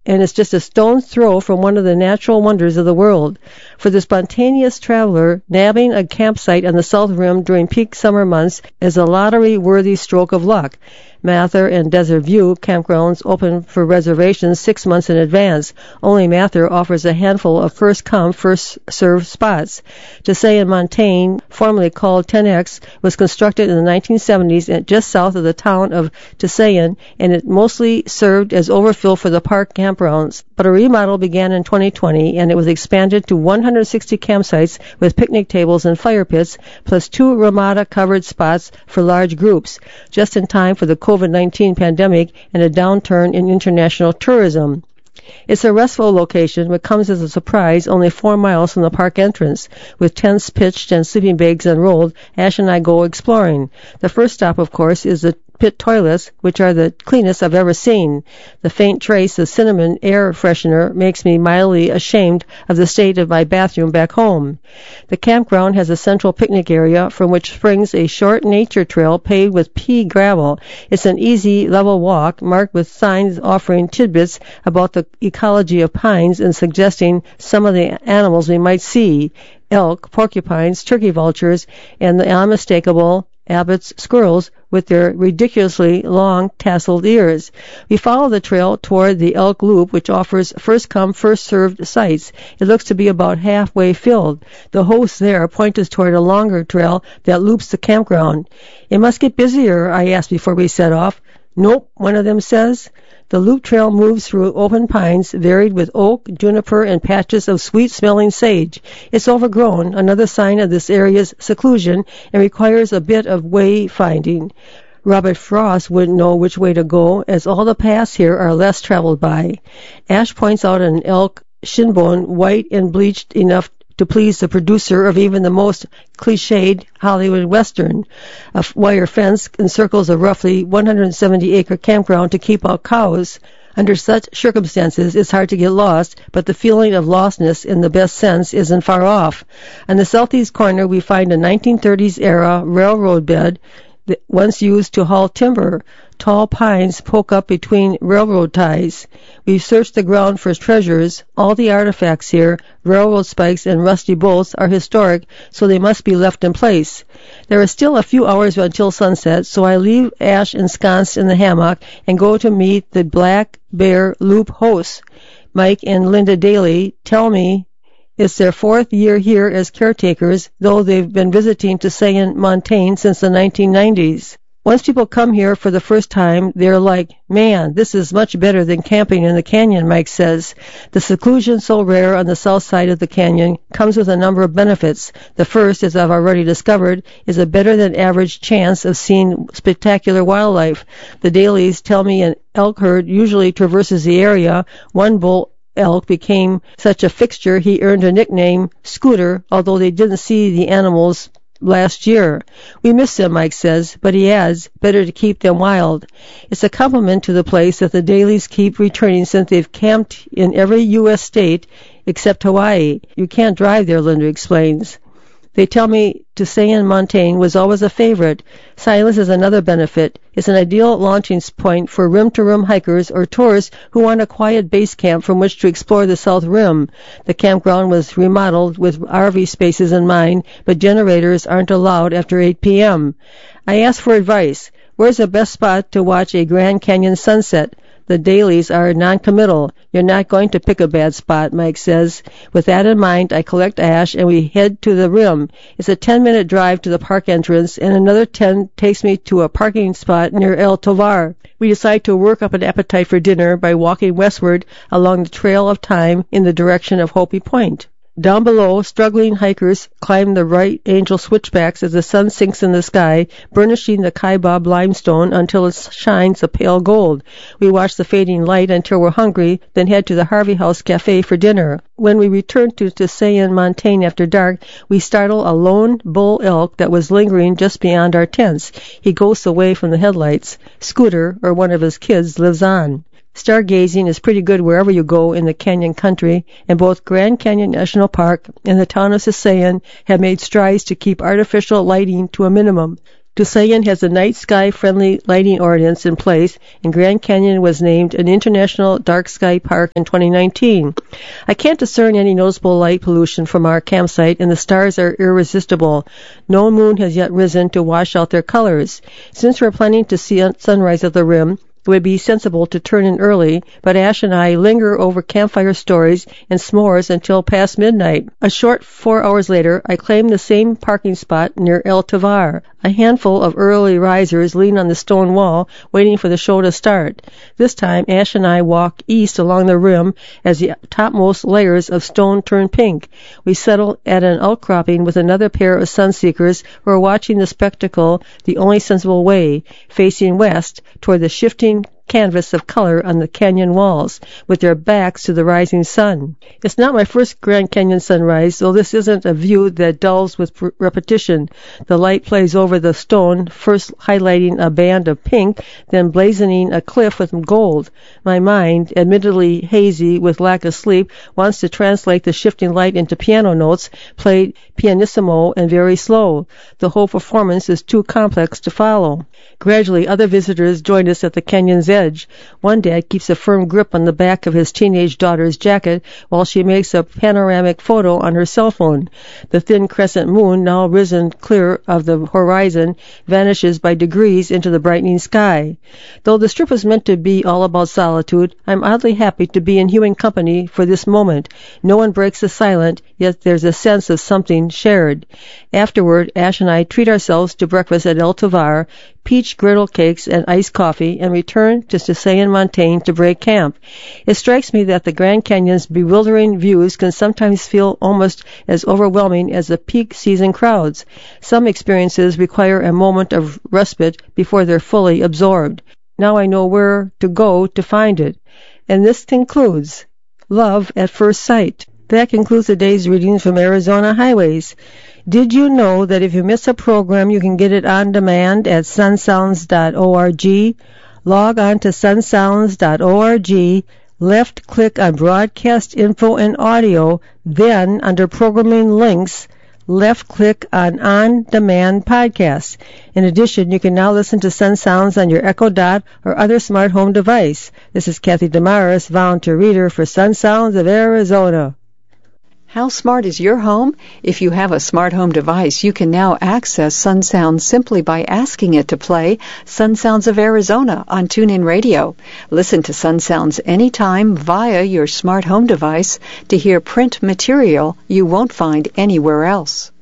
and it's just a stone's throw from one of the natural wonders of the world. For the spontaneous traveler, nabbing a campsite on the South Rim during peak summer months is a lottery-worthy stroke of luck. Mather and Desert View campgrounds open for reservations 6 months in advance. Only Mather offers a handful of first-come, first-served spots. Tusayan Montaigne, formerly called 10X, was constructed in the 1970s just south of the town of Tusayan, and it mostly served as overfill for the park campgrounds. But a remodel began in 2020, and it was expanded to 160 campsites with picnic tables and fire pits, plus 2 Ramada-covered spots for large groups, just in time for the COVID-19 pandemic and a downturn in international tourism. It's a restful location, but comes as a surprise only 4 miles from the park entrance. With tents pitched and sleeping bags unrolled, Ash and I go exploring. The first stop, of course, is the pit toilets, which are the cleanest I've ever seen. The faint trace of cinnamon air freshener makes me mildly ashamed of the state of my bathroom back home. The campground has a central picnic area from which springs a short nature trail paved with pea gravel. It's an easy, level walk marked with signs offering tidbits about the ecology of pines and suggesting some of the animals we might see: elk, porcupines, turkey vultures, and the unmistakable Abbott's squirrels with their ridiculously long tasseled ears. We follow the trail toward the Elk Loop, which offers first-come, first-served sites. It looks to be about halfway filled. The hosts there point us toward a longer trail that loops the campground. It must get busier, I asked before we set off. Nope, one of them says. The loop trail moves through open pines varied with oak, juniper, and patches of sweet-smelling sage. It's overgrown, another sign of this area's seclusion, and requires a bit of way-finding. Robert Frost wouldn't know which way to go, as all the paths here are less traveled by. Ash points out an elk shinbone, white and bleached enough to please the producer of even the most cliched Hollywood Western. A wire fence encircles a roughly 170-acre campground to keep out cows. Under such circumstances, it's hard to get lost, but the feeling of lostness in the best sense isn't far off. On the southeast corner, we find a 1930s-era railroad bed that once used to haul timber. Tall pines poke up between railroad ties. We've searched the ground for treasures. All the artifacts here, railroad spikes and rusty bolts, are historic, so they must be left in place. There are still a few hours until sunset, so I leave Ash ensconced in the hammock and go to meet the Black Bear Loop hosts. Mike and Linda Daly tell me it's their 4th year here as caretakers, though they've been visiting Tusayan Montaigne since the 1990s. Once people come here for the first time, they're like, man, this is much better than camping in the canyon, Mike says. The seclusion so rare on the south side of the canyon comes with a number of benefits. The first, as I've already discovered, is a better than average chance of seeing spectacular wildlife. The Dailies tell me an elk herd usually traverses the area. One bull elk became such a fixture he earned a nickname, Scooter, although they didn't see the animals last year. We miss them, Mike says, but he adds, better to keep them wild. It's a compliment to the place that the Dailies keep returning since they've camped in every U.S. state except Hawaii. You can't drive there, Linda explains. They tell me Tusayan Montaigne was always a favorite. Silence is another benefit. It's an ideal launching point for rim-to-rim hikers or tourists who want a quiet base camp from which to explore the South Rim. The campground was remodeled with RV spaces in mind, but generators aren't allowed after 8 p.m. I ask for advice. Where's the best spot to watch a Grand Canyon sunset? The Dailies are non-committal. You're not going to pick a bad spot, Mike says. With that in mind, I collect Ash and we head to the rim. It's a 10-minute drive to the park entrance, and another 10 takes me to a parking spot near El Tovar. We decide to work up an appetite for dinner by walking westward along the Trail of Time in the direction of Hopi Point. Down below, struggling hikers climb the right angel switchbacks as the sun sinks in the sky, burnishing the Kaibab limestone until it shines a pale gold. We watch the fading light until we're hungry, then head to the Harvey House Cafe for dinner. When we return to Tusayan Montaigne after dark, we startle a lone bull elk that was lingering just beyond our tents. He ghosts away from the headlights. Scooter, or one of his kids, lives on. Stargazing is pretty good wherever you go in the canyon country, and both Grand Canyon National Park and the town of Tusayan have made strides to keep artificial lighting to a minimum. Tusayan has a night sky-friendly lighting ordinance in place, and Grand Canyon was named an International Dark Sky Park in 2019. I can't discern any noticeable light pollution from our campsite, and the stars are irresistible. No moon has yet risen to wash out their colors. Since we're planning to see sunrise at the rim, it would be sensible to turn in early, but Ash and I linger over campfire stories and s'mores until past midnight. A short 4 hours later, I claim the same parking spot near El Tovar. A handful of early risers lean on the stone wall, waiting for the show to start. This time, Ash and I walk east along the rim as the topmost layers of stone turn pink. We settle at an outcropping with another pair of sunseekers who are watching the spectacle the only sensible way, facing west toward the shifting canvas of color on the canyon walls, with their backs to the rising sun. It's not my first Grand Canyon sunrise, though this isn't a view that dulls with repetition. The light plays over the stone, first highlighting a band of pink, then blazoning a cliff with gold. My mind, admittedly hazy with lack of sleep, wants to translate the shifting light into piano notes, played pianissimo and very slow. The whole performance is too complex to follow. Gradually, other visitors join us at the canyon's edge. One dad keeps a firm grip on the back of his teenage daughter's jacket while she makes a panoramic photo on her cell phone. The thin crescent moon, now risen clear of the horizon, vanishes by degrees into the brightening sky. Though the strip was meant to be all about solitude, I'm oddly happy to be in human company for this moment. No one breaks the silence, yet there's a sense of something shared. Afterward, Ash and I treat ourselves to breakfast at El Tovar, peach griddle cakes and iced coffee, and return to Tusayan Montane to break camp. It strikes me that the Grand Canyon's bewildering views can sometimes feel almost as overwhelming as the peak season crowds. Some experiences require a moment of respite before they're fully absorbed. Now I know where to go to find it. And this concludes Love at First Sight. That concludes the day's readings from Arizona Highways. Did you know that if you miss a program, you can get it on demand at sunsounds.org? Log on to sunsounds.org, left-click on Broadcast Info and Audio, then under Programming Links, left-click on Demand Podcasts. In addition, you can now listen to Sun Sounds on your Echo Dot or other smart home device. This is Kathy Damaris, volunteer reader for Sun Sounds of Arizona. How smart is your home? If you have a smart home device, you can now access Sun Sounds simply by asking it to play Sun Sounds of Arizona on TuneIn Radio. Listen to Sun Sounds anytime via your smart home device to hear print material you won't find anywhere else.